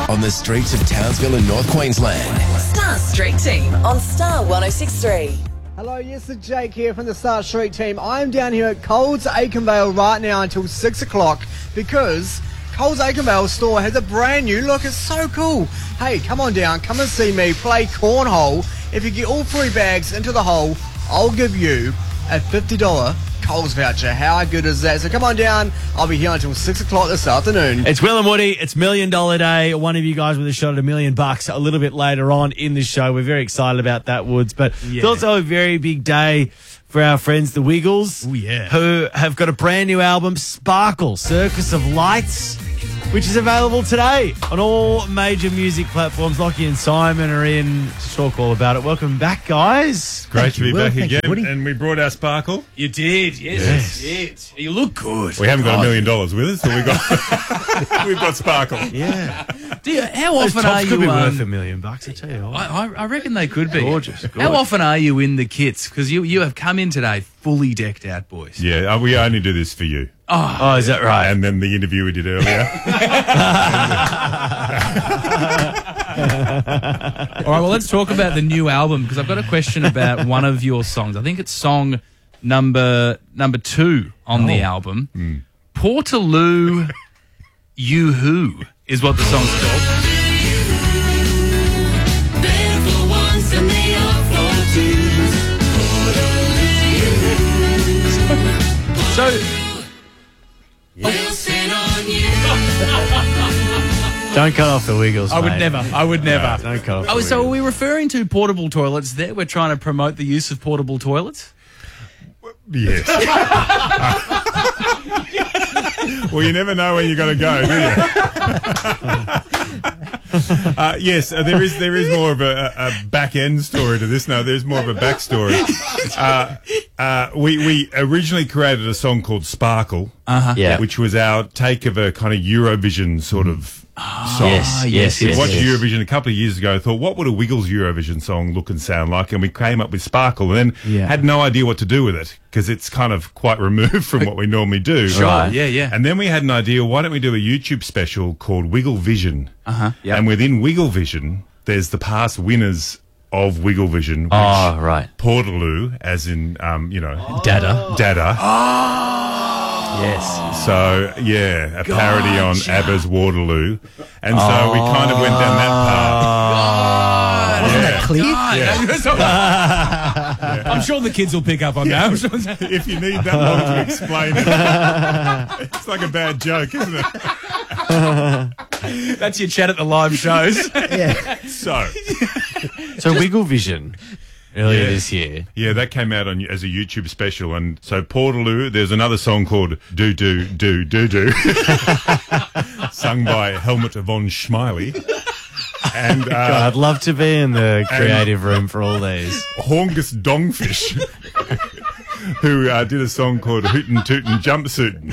on the streets of Townsville in North Queensland. Star Street Team on Star 106.3. Hello, yes, it's Jake here from the Star Street Team. I am down here at Coles Aikenvale right now until 6 o'clock because Coles Aikenvale store has a brand new look. It's so cool. Hey, come on down, come and see me play cornhole. If you get all 3 bags into the hole, I'll give you a $50 Coles voucher. How good is that? So come on down. I'll be here until 6 o'clock this afternoon. It's Will and Woody. It's $1 Million Day. One of you guys with a shot at $1 million a little bit later on in the show. We're very excited about that, Woods. But it's also a very big day for our friends, the Wiggles, who have got a brand new album, Sparkle, Circus of Lights, which is available today on all major music platforms. Lockie and Simon are in to talk all about it. Welcome back, guys. Great to be back again. Woody. And we brought our Sparkle. You did, yes. You did. You look good. We haven't got $1 million with us, but we've got Sparkle. Yeah. How often are you? Could be worth $1 million. I tell you what. I reckon they could be. Gorgeous. How often are you in the kits? Because you have come in today fully decked out, boys. Yeah, we only do this for you. Oh, is that right? And then the interview we did earlier. All right, well, let's talk about the new album because I've got a question about one of your songs. I think it's song number 2 on the album. Portaloo You-Hoo is what the song's called. So, Don't cut off the Wiggles, I would mate. never. Don't cut off the So are Wiggles. we referring to portable toilets there? We're trying to promote the use of portable toilets? Yes. Well, you never know when you're going to go, do you? Yes, there is more of a back end story to this. No, there's more of a backstory. We originally created a song called Sparkle, Yeah. which was our take of a kind of Eurovision sort of song. Yes. We watched Eurovision a couple of years ago. Thought, what would a Wiggles Eurovision song look and sound like? And we came up with Sparkle, and then had no idea what to do with it because it's kind of quite removed from what we normally do. Sure. Right. Yeah. And then we had an idea. Why don't we do a YouTube special called Wiggle Vision? Yep. And within Wiggle Vision, there's the past winners of Wiggle Vision. Which Oh, right. Portaloo, as in Dada. Yes. So, a parody on ABBA's Waterloo. And so we kind of went down that path. Wasn't that clear? I'm sure the kids will pick up on that. If you need that long to explain it. It's like a bad joke, isn't it? That's your chat at the live shows. So Wiggle Vision earlier this year. Yeah, that came out as a YouTube special. And so Portaloo, there's another song called Do Do Do Do Do, sung by Helmut von Schmeily. And God, I'd love to be in the creative room for all these. Horngus Dongfish, who did a song called Hootin' Tootin' Jumpsuitin'.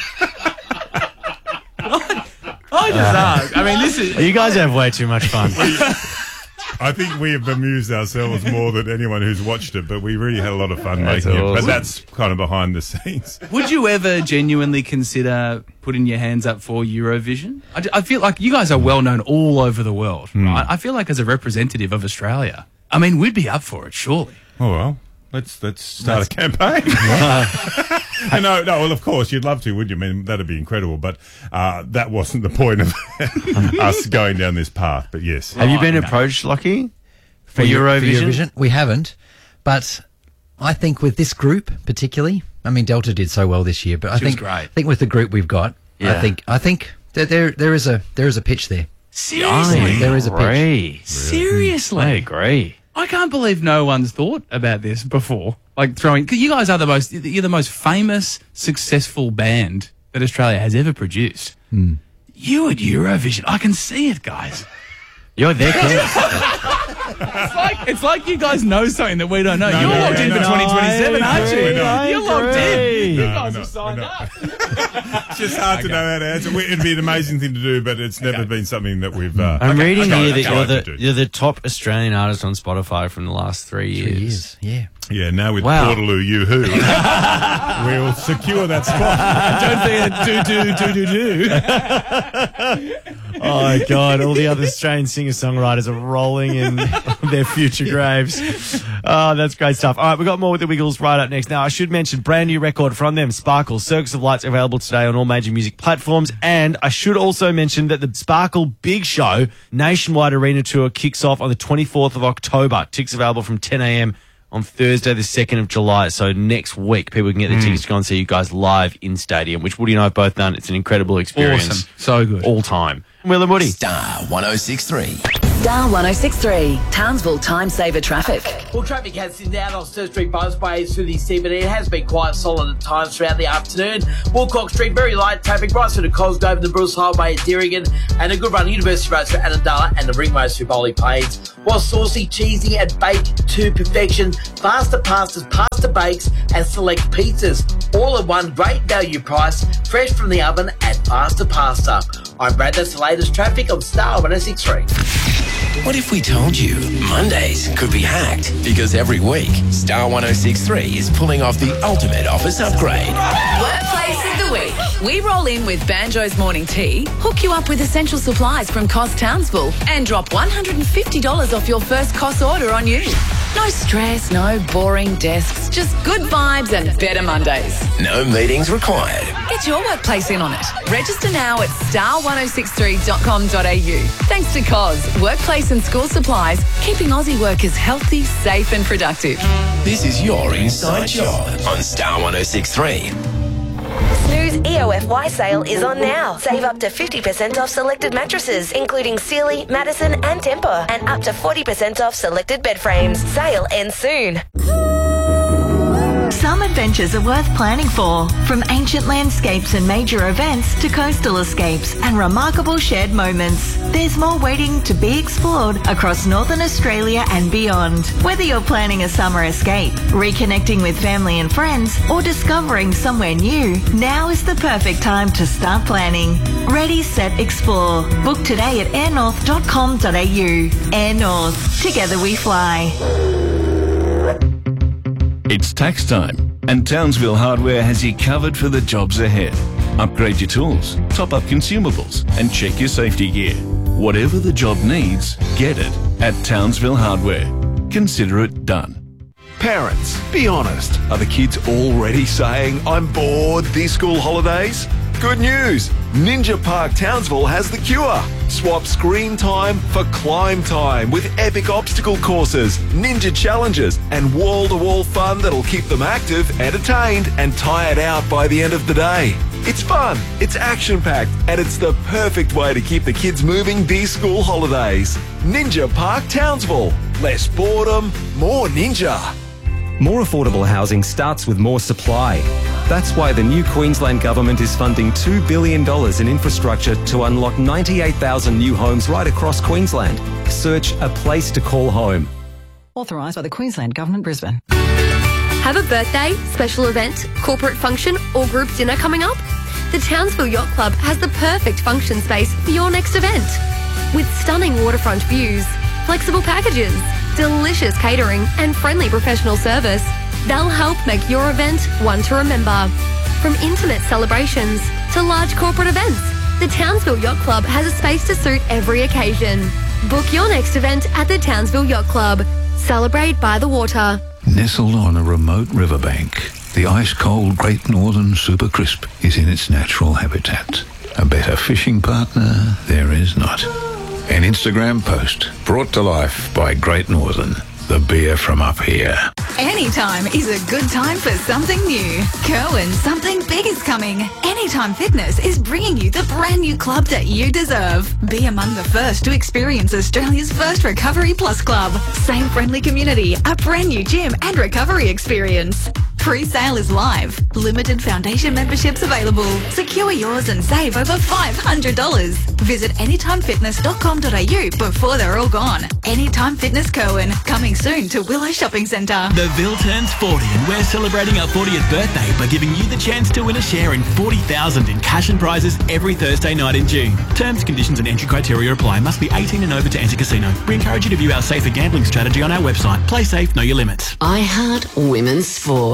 I just ask. I mean, this is... You guys have way too much fun. I think we have amused ourselves more than anyone who's watched it, but we really had a lot of fun making it. But awesome. that's kind of behind the scenes. Would you ever genuinely consider putting your hands up for Eurovision? I feel like you guys are well known all over the world, right? I feel like as a representative of Australia, I mean, we'd be up for it, surely. Oh, well, let's start a campaign. No, well, of course, you'd love to, would you? I mean, that'd be incredible, but that wasn't the point of us going down this path, but yes. Have you been approached, Lockie, for Eurovision? We haven't, but I think with this group particularly, I mean, Delta did so well this year, but I think with the group we've got, I think that there is a pitch there. Seriously? There is a pitch. Seriously? I agree. I can't believe no one's thought about this before. Like throwing, cause you guys are you're the most famous, successful band that Australia has ever produced. You at Eurovision, I can see it, guys. You're there, Ken. It's like you guys know something that we don't know. You're locked in for 2027, aren't you? You're locked in. You guys have signed up. It's just hard to know how to answer. It'd be an amazing thing to do, but it's never been something that we've... I'm reading here that you're the top Australian artist on Spotify from the last 3 years. 3 years, yeah. Yeah, now with Wow. Portaloo You-Hoo, we'll secure that spot. Don't be a do. Oh, my God. All the other Australian singer-songwriters are rolling in their future graves. Oh, that's great stuff. All right, we've got more with the Wiggles right up next. Now, I should mention, brand new record from them, Sparkle, Circus of Lights, available today on all major music platforms. And I should also mention that the Sparkle Big Show nationwide arena tour kicks off on the 24th of October. Tickets available from 10 a.m. on Thursday, the 2nd of July. So next week, people can get their tickets to go and see you guys live in stadium, which Woody and I have both done. It's an incredible experience. Awesome. So good. All time. Will and Woody. Star 106.3. Star 106.3, Townsville Time Saver Traffic. Well, traffic has thinned out on Sturt Street Buzzways through the CBD. It has been quite solid at times throughout the afternoon. Woolcock Street, very light traffic right through to Cosgrove, the Bruce Highway at Deeringan, and a good run University Road through Annandale and the ring roads through Bowley Plains. While saucy, cheesy and baked to perfection, faster pastas, pasta bakes and select pizzas. All at one great value price, fresh from the oven at Faster Pasta. I'm Brad, that's the latest traffic on Star 106.3. What if we told you Mondays could be hacked? Because every week, Star 106.3 is pulling off the ultimate office upgrade. Workplace of the Week. We roll in with Banjo's Morning Tea, hook you up with essential supplies from Cost Townsville, and drop $150 off your first Cost order on you. No stress, no boring desks, just good vibes and better Mondays. No meetings required. Get your workplace in on it. Register now at star1063.com.au. Thanks to COS, workplace and school supplies, keeping Aussie workers healthy, safe and productive. This is your inside job on Star 106.3. Snooze EOFY sale is on now. Save up to 50% off selected mattresses, including Sealy, Madison and Tempur, and up to 40% off selected bed frames. Sale ends soon. Some adventures are worth planning for, from ancient landscapes and major events to coastal escapes and remarkable shared moments. There's more waiting to be explored across Northern Australia and beyond. Whether you're planning a summer escape, reconnecting with family and friends, or discovering somewhere new, now is the perfect time to start planning. Ready, set, explore. Book today at airnorth.com.au. Air North. Together we fly. It's tax time, and Townsville Hardware has you covered for the jobs ahead. Upgrade your tools, top up consumables, and check your safety gear. Whatever the job needs, get it at Townsville Hardware. Consider it done. Parents, be honest. Are the kids already saying, I'm bored these school holidays? Good news! Ninja Park Townsville has the cure. Swap screen time for climb time with epic obstacle courses, ninja challenges, and wall-to-wall fun that'll keep them active, entertained, and tired out by the end of the day. It's fun, it's action-packed, and it's the perfect way to keep the kids moving these school holidays. Ninja Park Townsville. Less boredom, more ninja. More affordable housing starts with more supply. That's why the new Queensland Government is funding $2 billion in infrastructure to unlock 98,000 new homes right across Queensland. Search A Place to Call Home. Authorised by the Queensland Government, Brisbane. Have a birthday, special event, corporate function or group dinner coming up? The Townsville Yacht Club has the perfect function space for your next event. With stunning waterfront views, flexible packages, delicious catering and friendly professional service, they'll help make your event one to remember. From intimate celebrations to large corporate events, the Townsville Yacht Club has a space to suit every occasion. Book your next event at the Townsville Yacht Club. Celebrate by the water. Nestled on a remote riverbank, the ice-cold Great Northern Super Crisp is in its natural habitat. A better fishing partner there is not. An Instagram post brought to life by Great Northern, the beer from up here. Anytime is a good time for something new. Kerwin, something big is coming. Anytime Fitness is bringing you the brand new club that you deserve. Be among the first to experience Australia's first Recovery Plus club. Same friendly community, a brand new gym and recovery experience. Pre-sale is live. Limited foundation memberships available. Secure yours and save over $500. Visit anytimefitness.com.au before they're all gone. Anytime Fitness Kerwin, coming soon to Willow Shopping Centre. The Ville turns 40 and we're celebrating our 40th birthday by giving you the chance to win a share in $40,000 in cash and prizes every Thursday night in June. Terms, conditions and entry criteria apply. Must be 18 and over to enter casino. We encourage you to view our safer gambling strategy on our website. Play safe, know your limits. I Heart Women's Sport.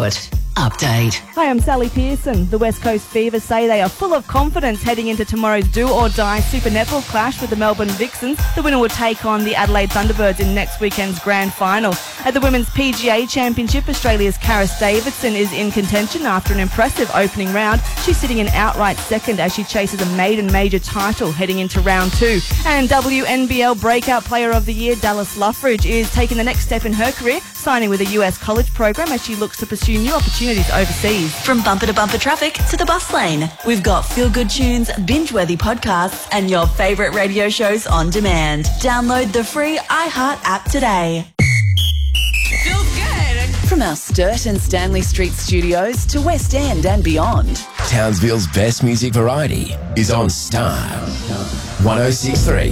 update. Hi, I'm Sally Pearson. The West Coast Fever say they are full of confidence heading into tomorrow's do-or-die Super Netball clash with the Melbourne Vixens. The winner will take on the Adelaide Thunderbirds in next weekend's grand final. At the Women's PGA Championship, Australia's Karis Davidson is in contention after an impressive opening round. She's sitting in outright second as she chases a maiden major title heading into round 2. And WNBL Breakout Player of the Year, Dallas Luffridge, is taking the next step in her career, signing with a US college program as she looks to pursue new opportunities overseas. From bumper to bumper traffic to the bus lane, we've got feel-good tunes, binge-worthy podcasts, and your favourite radio shows on demand. Download the free iHeart app today. Feels good. From our Sturt and Stanley Street studios to West End and beyond, Townsville's best music variety is on Star 106.3.